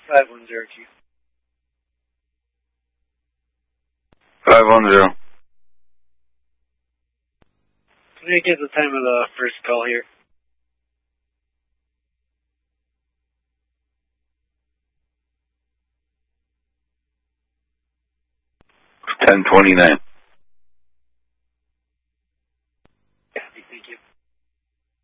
5102. 510. Can I get the time of the first call here? 10:29.